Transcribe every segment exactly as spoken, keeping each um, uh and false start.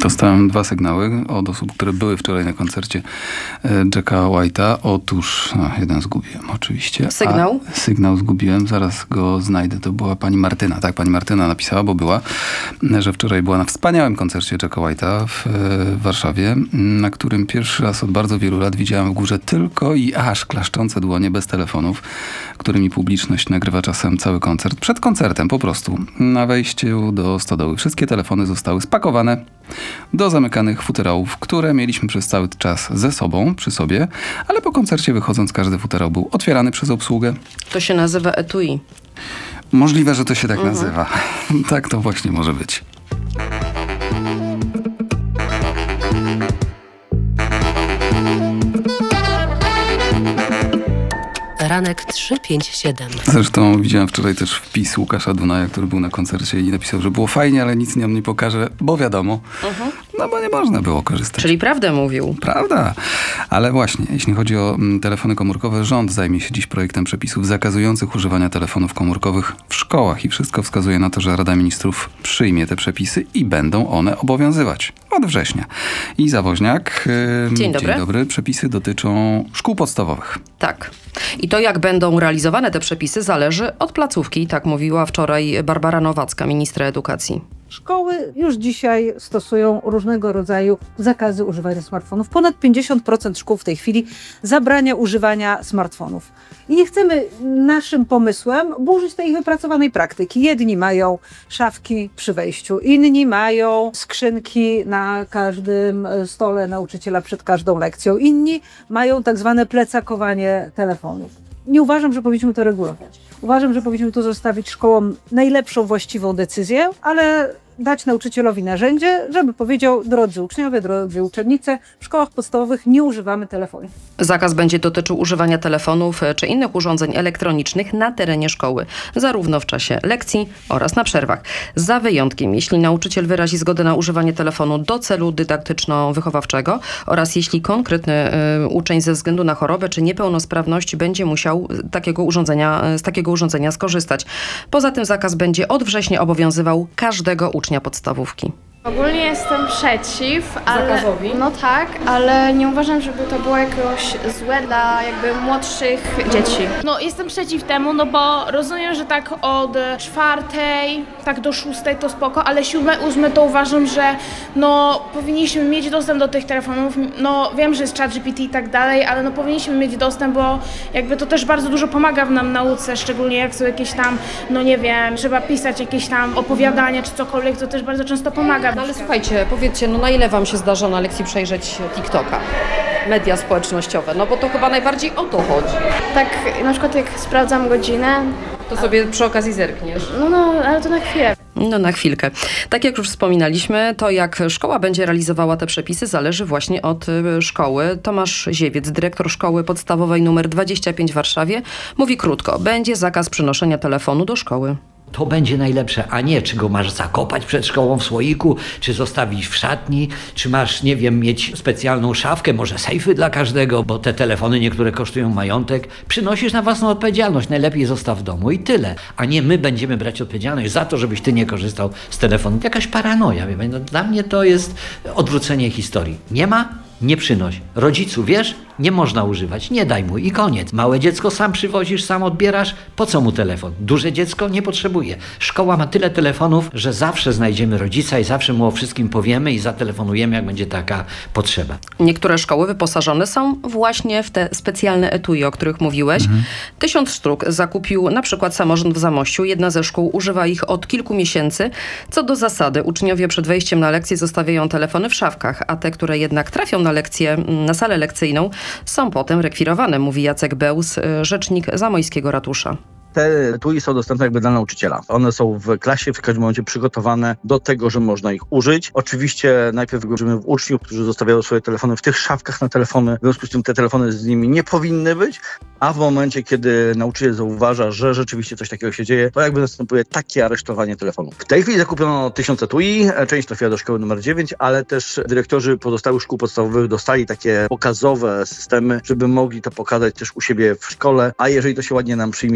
Dostałem dwa sygnały od osób, które były wczoraj na koncercie Jacka White'a. Otóż, no, jeden zgubiłem oczywiście. Sygnał? A sygnał zgubiłem, zaraz go znajdę. To była pani Martyna. Tak, pani Martyna napisała, bo była, że wczoraj była na wspaniałym koncercie Jacka White'a w, w Warszawie, na którym pierwszy raz od bardzo wielu lat widziałem w górze tylko i aż klaszczące dłonie bez telefonów, którymi publiczność nagrywa czasem cały koncert. Przed koncertem po prostu na wejściu do stodoły wszystkie telefony zostały spakowane do zamykanych futerałów, które mieliśmy przez cały czas ze sobą, przy sobie, ale po koncercie wychodząc każdy futerał był otwierany przez obsługę. To się nazywa etui. Możliwe, że to się tak Mhm. nazywa. Tak to właśnie może być. Ranek trzy pięć siedem. Zresztą widziałem wczoraj też wpis Łukasza Dunaja, który był na koncercie i napisał, że było fajnie, ale nic nam nie pokaże, bo wiadomo, Mhm. no bo nie można było korzystać. Czyli prawdę mówił. Prawda. Ale właśnie, jeśli chodzi o mm, telefony komórkowe, rząd zajmie się dziś projektem przepisów zakazujących używania telefonów komórkowych w szkołach i wszystko wskazuje na to, że Rada Ministrów przyjmie te przepisy i będą one obowiązywać od września. I Zawoźniak. Yy, Dzień dobry. Dzień dobry. Przepisy dotyczą szkół podstawowych. Tak. I to, jak będą realizowane te przepisy, zależy od placówki, tak mówiła wczoraj Barbara Nowacka, ministra edukacji. Szkoły już dzisiaj stosują różnego rodzaju zakazy używania smartfonów. Ponad pięćdziesiąt procent szkół w tej chwili zabrania używania smartfonów. I nie chcemy naszym pomysłem burzyć tej wypracowanej praktyki. Jedni mają szafki przy wejściu, inni mają skrzynki na każdym stole nauczyciela przed każdą lekcją, inni mają tak zwane plecakowanie telefonów. Nie uważam, że powinniśmy to regulować. Uważam, że powinniśmy tu zostawić szkołom najlepszą, właściwą decyzję, ale dać nauczycielowi narzędzie, żeby powiedział: drodzy uczniowie, drodzy uczennice, w szkołach podstawowych nie używamy telefonów. Zakaz będzie dotyczył używania telefonów czy innych urządzeń elektronicznych na terenie szkoły, zarówno w czasie lekcji oraz na przerwach. Za wyjątkiem, jeśli nauczyciel wyrazi zgodę na używanie telefonu do celu dydaktyczno-wychowawczego oraz jeśli konkretny y, uczeń ze względu na chorobę czy niepełnosprawność będzie musiał takiego urządzenia, z takiego urządzenia skorzystać. Poza tym zakaz będzie od września obowiązywał każdego ucznia podstawówki. Ogólnie jestem przeciw, ale, Zakazowi? no tak, ale nie uważam, żeby to było jakoś złe dla jakby młodszych dzieci. No jestem przeciw temu, no bo rozumiem, że tak od czwartej, tak do szóstej to spoko, ale siódme, ósme to uważam, że no powinniśmy mieć dostęp do tych telefonów. No wiem, że jest ChatGPT i tak dalej, ale no powinniśmy mieć dostęp, bo jakby to też bardzo dużo pomaga w nam nauce, szczególnie jak są jakieś tam, no nie wiem, trzeba pisać jakieś tam opowiadania czy cokolwiek, to też bardzo często pomaga. No ale słuchajcie, powiedzcie, no na ile wam się zdarza na lekcji przejrzeć TikToka? Media społecznościowe, no bo to chyba najbardziej o to chodzi. Tak na przykład jak sprawdzam godzinę, To sobie przy okazji zerkniesz. no no, ale to na chwilę. No na chwilkę. Tak jak już wspominaliśmy, to jak szkoła będzie realizowała te przepisy, zależy właśnie od y, szkoły. Tomasz Ziewiec, dyrektor szkoły podstawowej numer dwadzieścia pięć w Warszawie, mówi krótko: będzie zakaz przynoszenia telefonu do szkoły. To będzie najlepsze, a nie czy go masz zakopać przed szkołą w słoiku, czy zostawić w szatni, czy masz, nie wiem, mieć specjalną szafkę, może sejfy dla każdego, bo te telefony niektóre kosztują majątek. Przynosisz na własną odpowiedzialność, najlepiej zostaw w domu i tyle. A nie my będziemy brać odpowiedzialność za to, żebyś ty nie korzystał z telefonu. Jakaś paranoja, wie pani. No, dla mnie to jest odwrócenie historii. Nie ma? Nie przynoś. Rodzicu, wiesz? Nie można używać. Nie daj mu i koniec. Małe dziecko sam przywozisz, sam odbierasz. Po co mu telefon? Duże dziecko nie potrzebuje. Szkoła ma tyle telefonów, że zawsze znajdziemy rodzica i zawsze mu o wszystkim powiemy i zatelefonujemy, jak będzie taka potrzeba. Niektóre szkoły wyposażone są właśnie w te specjalne etui, o których mówiłeś. Mhm. Tysiąc sztuk zakupił na przykład samorząd w Zamościu. Jedna ze szkół używa ich od kilku miesięcy. Co do zasady, uczniowie przed wejściem na lekcję zostawiają telefony w szafkach, a te, które jednak trafią na lekcję, na salę lekcyjną, są potem rekwirowane, mówi Jacek Bełs, rzecznik zamojskiego ratusza. Te etui są dostępne jakby dla nauczyciela. One są w klasie w każdym momencie przygotowane do tego, że można ich użyć. Oczywiście najpierw wchodzimy w uczniów, którzy zostawiają swoje telefony w tych szafkach na telefony. W związku z tym te telefony z nimi nie powinny być, a w momencie, kiedy nauczyciel zauważa, że rzeczywiście coś takiego się dzieje, to jakby następuje takie aresztowanie telefonu. W tej chwili zakupiono tysiąc etui, część trafiła do szkoły numer dziewięć, ale też dyrektorzy pozostałych szkół podstawowych dostali takie pokazowe systemy, żeby mogli to pokazać też u siebie w szkole, a jeżeli to się ładnie nam przyjmie w dziewiątej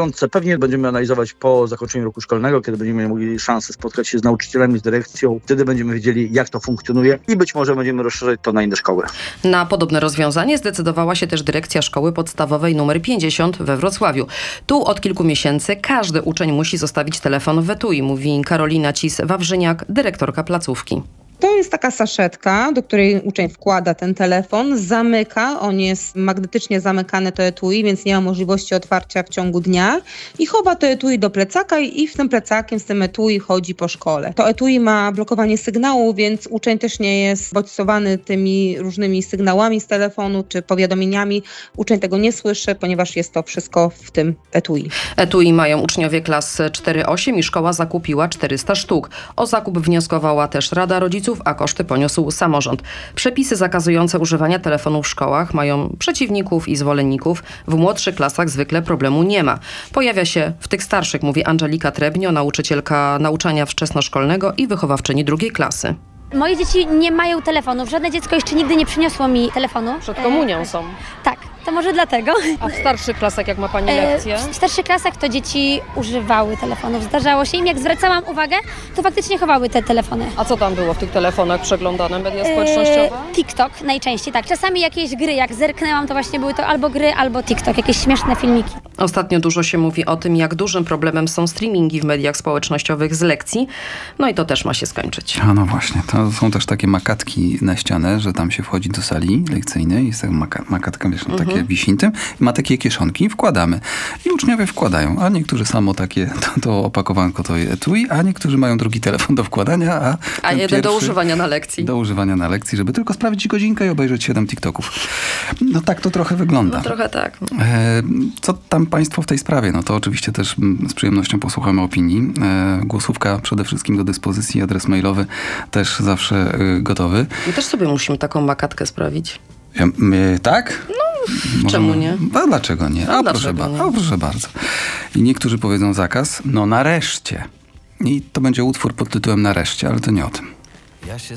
bieżące pewnie będziemy analizować po zakończeniu roku szkolnego, kiedy będziemy mieli szansę spotkać się z nauczycielami, z dyrekcją. Wtedy będziemy wiedzieli, jak to funkcjonuje i być może będziemy rozszerzać to na inne szkoły. Na podobne rozwiązanie zdecydowała się też dyrekcja Szkoły Podstawowej nr pięćdziesiąt we Wrocławiu. Tu od kilku miesięcy każdy uczeń musi zostawić telefon w etui, mówi Karolina Cis-Wawrzyniak, dyrektorka placówki. To jest taka saszetka, do której uczeń wkłada ten telefon, zamyka, on jest magnetycznie zamykany to etui, więc nie ma możliwości otwarcia w ciągu dnia i chowa to etui do plecaka i z tym plecakiem, z tym etui chodzi po szkole. To etui ma blokowanie sygnału, więc uczeń też nie jest bodźcowany tymi różnymi sygnałami z telefonu czy powiadomieniami. Uczeń tego nie słyszy, ponieważ jest to wszystko w tym etui. Etui mają uczniowie klas cztery osiem i szkoła zakupiła czterysta sztuk. O zakup wnioskowała też Rada Rodziców, a koszty poniósł samorząd. Przepisy zakazujące używania telefonu w szkołach mają przeciwników i zwolenników. W młodszych klasach zwykle problemu nie ma. Pojawia się w tych starszych, mówi Angelika Trebnio, nauczycielka nauczania wczesnoszkolnego i wychowawczyni drugiej klasy. Moje dzieci nie mają telefonów. Żadne dziecko jeszcze nigdy nie przyniosło mi telefonu. Przed komunią są. Tak, to może dlatego. A w starszych klasach, jak ma pani lekcje? W starszych klasach to dzieci używały telefonów. Zdarzało się im, jak zwracałam uwagę, to faktycznie chowały te telefony. A co tam było w tych telefonach przeglądane? Media E, TikTok najczęściej, tak. Czasami jakieś gry, jak zerknęłam, to właśnie były to albo gry, albo TikTok, jakieś śmieszne filmiki. Ostatnio dużo się mówi o tym, jak dużym problemem są streamingi w mediach społecznościowych z lekcji. No i to też ma się skończyć. A no właśnie, to są też takie makatki na ścianę, że tam się wchodzi do sali lekcyjnej, jest taka maka- makatka, wiesz, no, takie wisi na tym, i ma takie kieszonki, wkładamy. I uczniowie wkładają, a niektórzy samo takie, to, to opakowanko to etui, a niektórzy mają drugi telefon do wkładania, a A jeden pierwszy do używania na lekcji. Do używania na lekcji, żeby tylko sprawdzić godzinkę i obejrzeć siedem TikToków. No tak to trochę wygląda. No trochę tak. E, co tam państwo w tej sprawie? No to oczywiście też mm, z przyjemnością posłuchamy opinii. E, głosówka przede wszystkim do dyspozycji, adres mailowy też zawsze e, gotowy. My też sobie musimy taką makatkę sprawić. Ja, my, tak? No, czemu nie? A dlaczego nie? A A, dlaczego proszę, nie? ba- a proszę bardzo. I niektórzy powiedzą zakaz. No nareszcie. I to będzie utwór pod tytułem Nareszcie, ale to nie o tym.